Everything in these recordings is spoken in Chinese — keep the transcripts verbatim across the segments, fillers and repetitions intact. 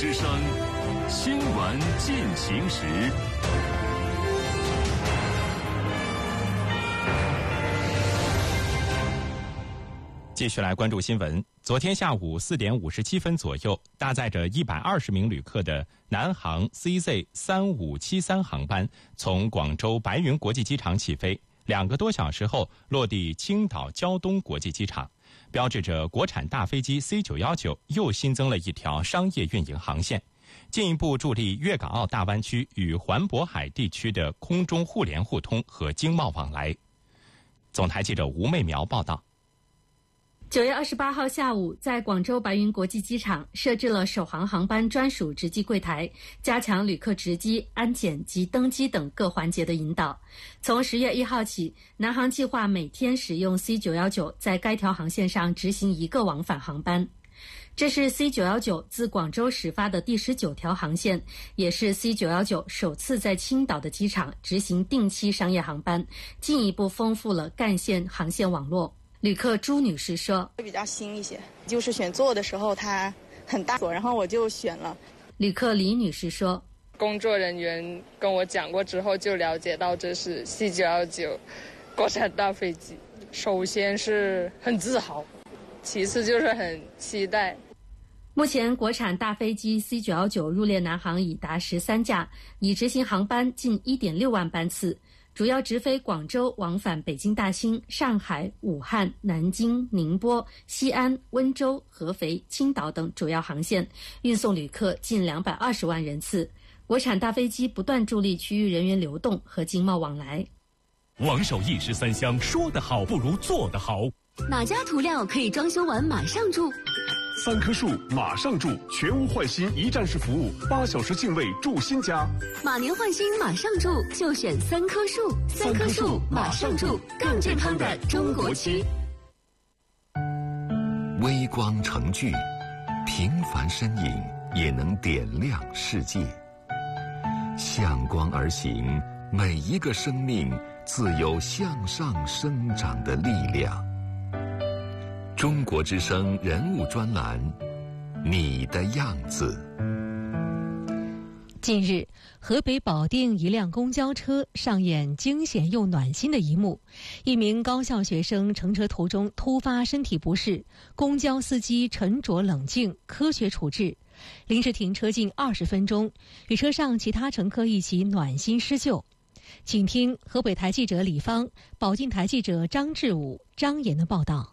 之声新闻进行时。 继续来关注新闻。昨天下午四点五十七分左右，搭载着一百二十名旅客的南航 C Z 三五七三航班从广州白云国际机场起飞，两个多小时后落地青岛胶东国际机场，标志着国产大飞机 C 九一九又新增了一条商业运营航线，进一步助力粤港澳大湾区与环渤海地区的空中互联互通和经贸往来。总台记者吴媚苗报道。 九月二十八号下午，在广州白云国际机场设置了首航航班专属值机柜台，加强旅客值机、安检及登机等各环节的引导。从十月一号起，南航计划每天使用 C 九一九在该条航线上执行一个往返航班。这是 C 九一九自广州始发的第十九条航线，也是 C 九一九首次在青岛的机场执行定期商业航班，进一步丰富了干线航线网络。旅客朱女士说：“ 会比较新一些，就是选座的时候它很大，然后我就选了。” 旅客李女士说：“ 工作人员跟我讲过之后，就了解到这是 C 九一九国产大飞机。首先是很自豪，其次就是很期待。” 目前，国产大飞机 C 九一九入列南航已达十三架，已执行航班近 一点六万班次。主要直飞广州往返北京大兴、上海、武汉、南京、宁波、西安、温州、合肥、青岛等主要航线，运送旅客近两百二十万人次。国产大飞机不断助力区域人员流动和经贸往来。 王守义十三香，说得好不如做得好。 哪家涂料可以装修完马上住？ 三棵树马上住，全屋换新一站式服务，八小时净位住新家。 马年换新马上住，就选三棵树。三棵树马上住，更健康的中国区。 微光成炬，平凡身影也能点亮世界。向光而行，每一个生命自有向上生长的力量。中国之声人物专栏，你的样子。 近日，河北保定一辆公交车上演惊险又暖心的一幕，一名高校学生乘车途中突发身体不适，公交司机沉着冷静，科学处置，临时停车近二十分钟，与车上其他乘客一起暖心施救。请听河北台记者李芳、保定台记者张志武、张岩的报道。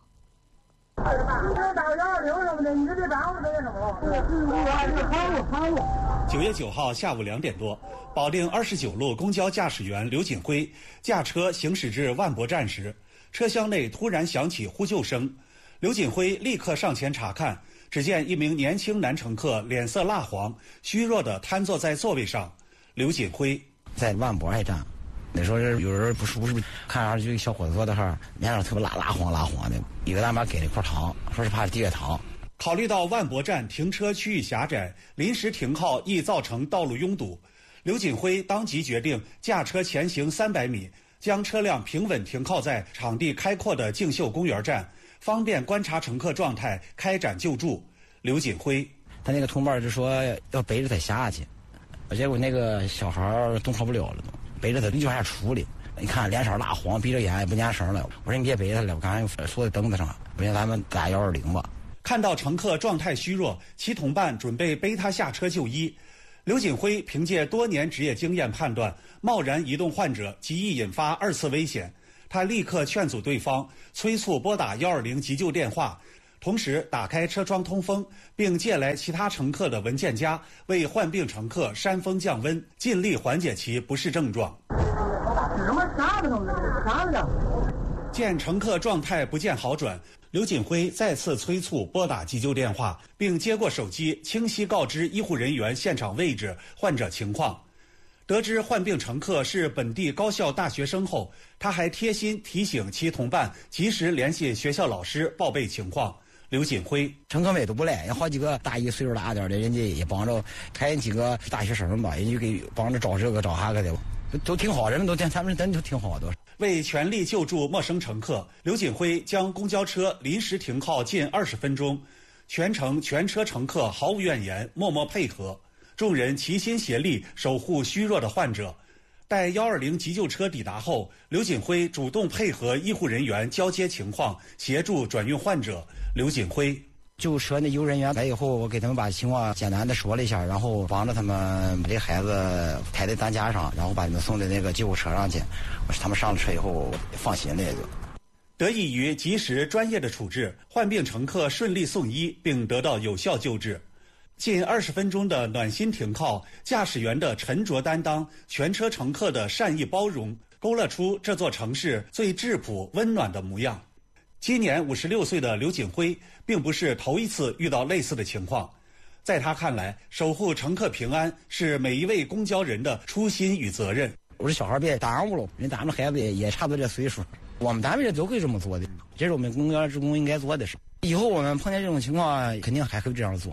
九月九号下午两点多，保定二十九路公交驾驶员刘锦辉驾车行驶至万博站时，车厢内突然响起呼救声。刘锦辉立刻上前查看，只见一名年轻男乘客脸色蜡黄，虚弱地瘫坐在座位上。刘锦辉在万博爱站。那时候有人不舒服，看上去小伙子坐在那儿，脸上特别蜡蜡黄蜡黄的，一个大妈给了一块糖，说是怕低血糖。 考虑到万博站停车区域狭窄，临时停靠易造成道路拥堵，刘锦辉当即决定驾车前行三百米，将车辆平稳停靠在场地开阔的竞秀公园站，方便观察乘客状态，开展救助。刘锦辉， 他那个同伴就说要背着他下去，结果那个小孩动弹不了了都。背着他就往下处理，你看脸色蜡黄，闭着眼也不念声了。我说你别背他了，我刚才坐在凳子上，不行咱们打幺二零吧。 看到乘客状态虚弱，其同伴准备背他下车就医。刘锦辉凭借多年职业经验判断，贸然移动患者极易引发二次危险。他立刻劝阻对方，催促拨打幺二零急救电话，同时打开车窗通风，并借来其他乘客的文件夹，为患病乘客扇风降温，尽力缓解其不适症状。见乘客状态不见好转，刘锦辉再次催促拨打急救电话，并接过手机，清晰告知医护人员现场位置、患者情况。得知患病乘客是本地高校大学生后，他还贴心提醒其同伴及时联系学校老师报备情况。刘锦辉， 乘客们也都不赖，有好几个大一岁数大点的，人家也帮着开几个大学生吧，也就给帮着找这个找那个的，都挺好，人们都他们人都挺好的。 为全力救助陌生乘客，刘锦辉将公交车临时停靠近二十分钟。 全程全车乘客毫无怨言，默默配合，众人齐心协力守护虚弱的患者。待一二零急救车抵达后，刘锦辉主动配合医护人员交接情况，协助转运患者。刘锦辉： 救车那有人员来以后，我给他们把情况简单的说了一下，然后帮着他们把这孩子抬在担架上，然后把他们送到那个救护车上去。他们上了车以后放心了也就。 得益于及时专业的处置，患病乘客顺利送医并得到有效救治。近二十分钟的暖心停靠，驾驶员的沉着担当，全车乘客的善意包容，勾勒出这座城市最质朴温暖的模样。今年五十六岁的刘锦辉并不是头一次遇到类似的情况，在他看来，守护乘客平安是每一位公交人的初心与责任。 我说小孩别耽误了，人咱们孩子也也差不多这岁数，我们单位人都会这么做的，这是我们公交职工应该做的事。以后我们碰见这种情况，肯定还会这样做。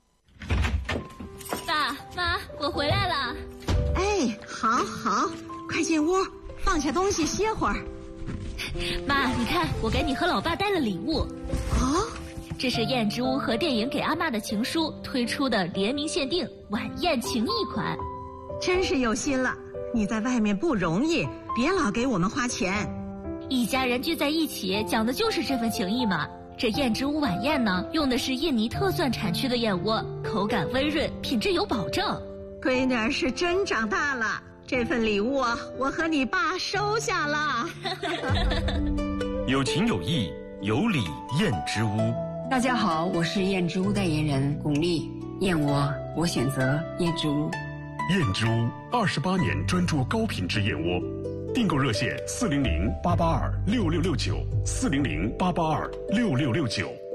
爸妈，我回来了。 哎，好好，快进屋，放下东西歇会儿。 妈，你看，我给你和老爸带了礼物。 哦， 这是燕之屋和电影《给阿妈的情书》推出的联名限定晚宴情谊款。 真是有心了，你在外面不容易，别老给我们花钱。 一家人聚在一起，讲的就是这份情谊嘛。这燕之屋晚宴呢，用的是印尼特蒜产区的燕窝，口感温润，品质有保证。 闺女儿是真长大了，这份礼物啊，我和你爸收下了。 有情有义，有礼燕之屋。 大家好，我是燕之屋代言人巩俐。燕窝，我选择燕之屋。 燕之屋二十八年专注高品质燕窝，订购热线四零零八八二六六六九四零零八八二六六六九。